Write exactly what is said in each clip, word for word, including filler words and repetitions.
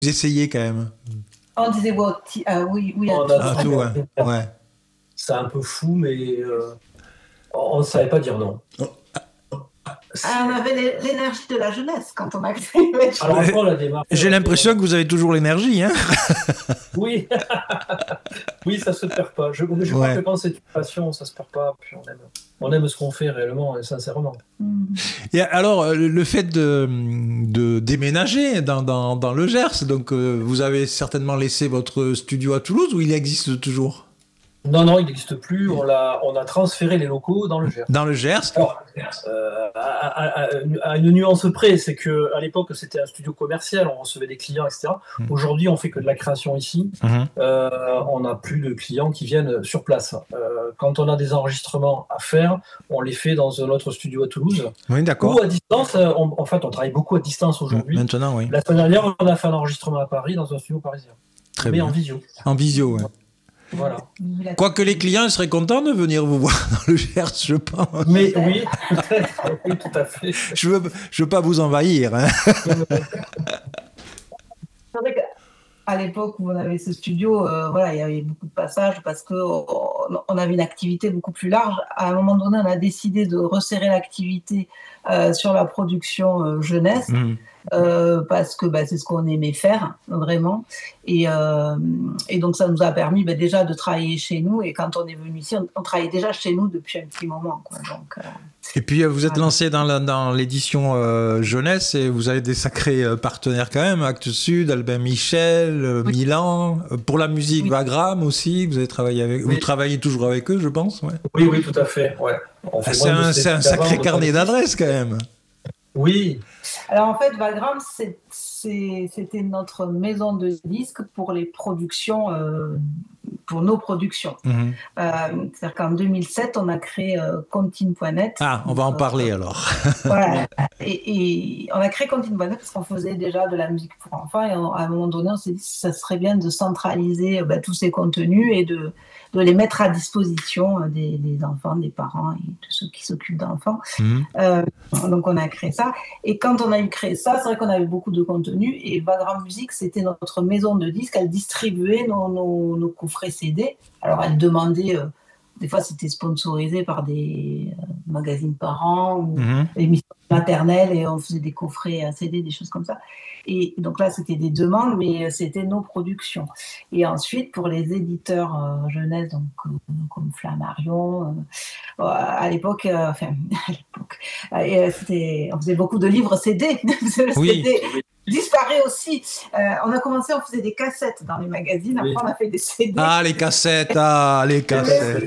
Vous essayez quand même. On disait ouais, ti- euh, oui, oui, à On tout. a Ah, tout, ouais. Ouais. C'est un peu fou, mais euh, on ne savait pas dire non. Ah, on avait l'é- l'énergie de la jeunesse quand on a créé Match. Alors après, on a démarré. J'ai l'impression que vous avez toujours l'énergie, hein. Oui, oui, ça se perd pas. Je, je crois Ouais. que quand c'est une passion, ça se perd pas. Puis on aime, on aime ce qu'on fait réellement et sincèrement. Et alors, euh, le fait de, de déménager dans, dans, dans le Gers, donc euh, vous avez certainement laissé votre studio à Toulouse ou il existe toujours? Non, non, il n'existe plus. On a, on a transféré les locaux dans le Gers. Dans le Gers. Alors, euh, à, à- à- à une nuance près, c'est que à l'époque c'était un studio commercial, on recevait des clients, et cetera. Mm. Aujourd'hui, on fait que de la création ici. Mhm. Euh, on n'a plus de clients qui viennent sur place. Euh, quand on a des enregistrements à faire, on les fait dans un autre studio à Toulouse Oui, d'accord. ou à distance. euh, on- en fait, on travaille beaucoup à distance aujourd'hui. Maintenant, oui. La semaine dernière, on a fait un enregistrement à Paris dans un studio parisien, Très mais bien. en visio. En visio, ouais. Voilà. Quoique les clients seraient contents de venir vous voir dans le Gers, je pense. Mais oui, oui, tout à fait. Je veux, je veux pas vous envahir, hein. C'est vrai qu'à l'époque où on avait ce studio, euh, voilà, il y avait beaucoup de passages parce qu'on on avait une activité beaucoup plus large. À un moment donné, on a décidé de resserrer l'activité euh, sur la production euh, jeunesse. Mhm. Euh, parce que bah, c'est ce qu'on aimait faire vraiment et, euh, et donc ça nous a permis bah, déjà de travailler chez nous et quand on est venu ici on, on travaillait déjà chez nous depuis un petit moment quoi. Donc, euh, Et puis euh, vous êtes voilà. lancé dans, la- dans l'édition euh, jeunesse et vous avez des sacrés euh, partenaires quand même, Actes Sud, Albin Michel, euh, Oui. Milan, Euh, pour la musique Oui. Vagram aussi, vous avez travaillé avec, Oui. vous travaillez toujours avec eux, je pense, ouais. Oui, oui, tout à fait. Ouais. On Ah, fait c'est moins de un, C D c'est un qu'avant, sacré on carnet fait- d'adresses quand même. Oui, Alors en fait Vagram c'est, c'est, c'était notre maison de disques pour les productions euh, pour nos productions. Mhm. Euh, c'est-à-dire qu'en deux mille sept on a créé euh, Contine point net. Ah, on va en parler alors. Voilà. Et, et on a créé Contine point net parce qu'on faisait déjà de la musique pour enfants et on- à un moment donné on s'est dit que ça serait bien de centraliser euh, bah, tous ces contenus et de, de les mettre à disposition euh, des, des enfants, des parents et de ceux qui s'occupent d'enfants. Mhm. Euh, donc on a créé ça. Et quand on a eu créé ça, c'est vrai qu'on avait beaucoup de contenu et Vagram Musique, c'était notre maison de disques. Elle distribuait nos, nos, nos coffrets C D. Alors elle demandait, euh, des fois c'était sponsorisé par des euh, magazines parents ou Mhm. émissions maternelles et on faisait des coffrets à C D, des choses comme ça. Et donc là, c'était des demandes, mais c'était nos productions. Et ensuite, pour les éditeurs euh, jeunesse, donc euh, comme Flammarion, euh, à l'époque, euh, enfin, à l'époque, euh, c'était, on faisait beaucoup de livres C D. Le Oui. C D disparaît aussi. Euh, on a commencé, on faisait des cassettes dans les magazines. Après, Oui. on a fait des C D. Ah, les cassettes, ah, les cassettes.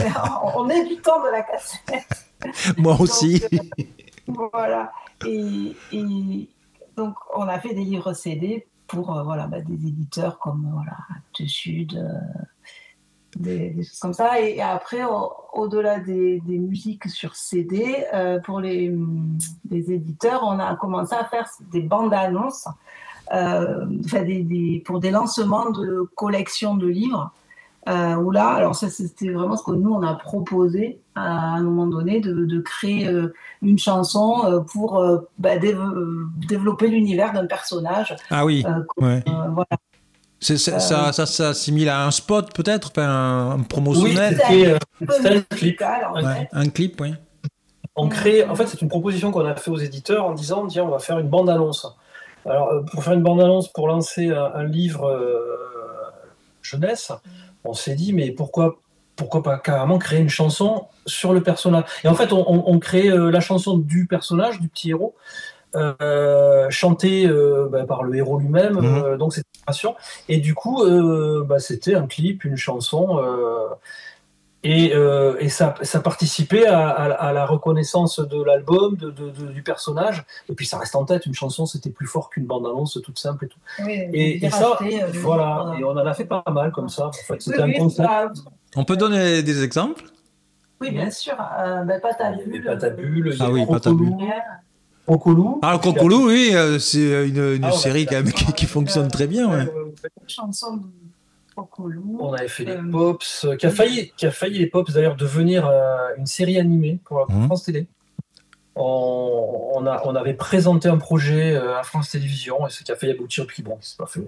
On est du temps de la cassette. Moi aussi. Donc, euh, voilà. Et, et donc, on a fait des livres C D pour euh, voilà, bah, des éditeurs comme euh, voilà, Actes Sud, euh, des, des choses comme ça. Et, et après, au- au-delà des, des musiques sur C D, euh, pour les, les éditeurs, on a commencé à faire des bandes annonces euh, enfin, des, des, pour des lancements de collections de livres. Euh, où là, alors ça c'était vraiment ce que nous on a proposé à un moment donné de, de créer euh, une chanson euh, pour euh, bah, dév- développer l'univers d'un personnage. Ah oui, Euh, comme, ouais. euh, voilà. C'est, c'est- Euh, ça, ça s'assimile à un spot peut-être, enfin, un, un oui, promotionnel. c'était euh, Un peu c'était un clip. musical, en Ouais, fait. un clip, oui. On crée, en fait, c'est une proposition qu'on a fait aux éditeurs en disant, tiens, on va faire une bande-annonce. Alors, euh, pour faire une bande-annonce, pour lancer un, un livre euh, jeunesse, on s'est dit, mais pourquoi, pourquoi pas carrément créer une chanson sur le personnage? Et en fait, on, on, on crée euh, la chanson du personnage, du petit héros, euh, chantée euh, bah, par le héros lui-même, Mhm. euh, donc c'était une passion. Et du coup, euh, bah, c'était un clip, une chanson. Euh, Et, euh, et ça, ça participait à, à, à la reconnaissance de l'album, de, de, de, du personnage. Et puis ça reste en tête, une chanson c'était plus fort qu'une bande-annonce toute simple et tout. Oui, Et, et ça, racheter, euh, voilà, voilà. et on en a fait pas mal comme ça. En fait, c'était Oui, un oui, concept. bah, On peut donner des exemples? oui, bien sûr. Euh, bah, Pâte à Il y avait bulles, Pâte à bulles, il y Ah avait oui, Pâte à Crocolou, bulles. Crocolou. Ah, le Crocolou, oui, euh, c'est une, une Ah, on a série fait quand même qui, qui fonctionne très bien. Ouais. chanson de Crocolou. On avait fait les Euh, Pops, euh, qui a failli, qui a failli les Pops d'ailleurs devenir euh, une série animée pour, pour Mhm. France Télé. on, on, a, on avait présenté un projet à France Télévisions, et ce qui a fait aboutir, puis bon, c'est pas fait.